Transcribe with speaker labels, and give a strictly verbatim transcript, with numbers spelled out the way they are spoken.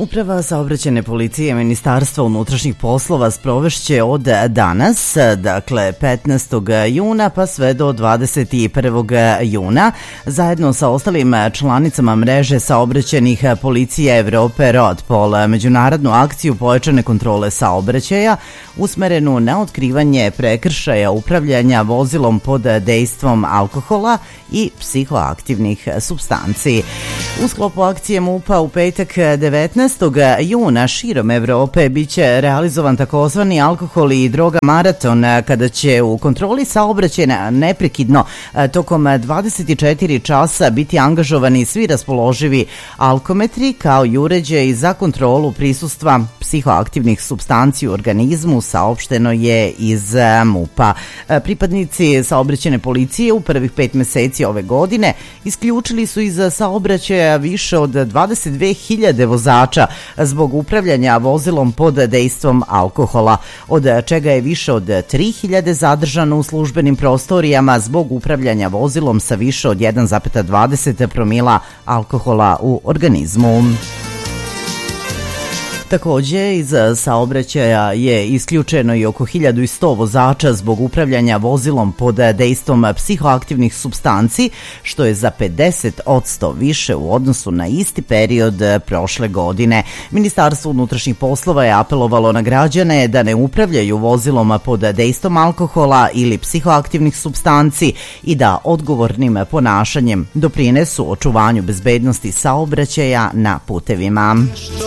Speaker 1: Uprava saobraćajne policije Ministarstva unutrašnjih poslova sprovešće od danas, dakle petnaestog juna pa sve do dvadeset prvog juna, zajedno sa ostalim članicama mreže saobraćajnih policija Evrope RODPOL, međunarodnu akciju pojačane kontrole saobraćaja usmerenu na otkrivanje prekršaja upravljanja vozilom pod dejstvom alkohola i psihoaktivnih supstanci. U sklopu akcije MUP-a u petak devetnaestog juna širom Evrope biće realizovan takozvani alkohol i droga maraton, kada će u kontroli saobraćaja neprekidno tokom dvadeset četiri časa biti angažovani svi raspoloživi alkometri kao i uređaji za kontrolu prisustva psihoaktivnih supstanci u organizmu, saopšteno je iz MUP-a. Pripadnici saobraćajne policije u prvih pet meseci ove godine isključili su iz saobraćaja više od dvadeset dve hiljade vozača zbog upravljanja vozilom pod dejstvom alkohola, od čega je više od tri hiljade zadržano u službenim prostorijama zbog upravljanja vozilom sa više od jedan zarez dvadeset promila alkohola u organizmu. Takođe, iz saobraćaja je isključeno i oko hiljadu sto vozača zbog upravljanja vozilom pod dejstvom psihoaktivnih supstanci, što je za pedeset posto više u odnosu na isti period prošle godine. Ministarstvo unutrašnjih poslova je apelovalo na građane da ne upravljaju vozilom pod dejstvom alkohola ili psihoaktivnih supstanci i da odgovornim ponašanjem doprinesu očuvanju bezbednosti saobraćaja na putevima.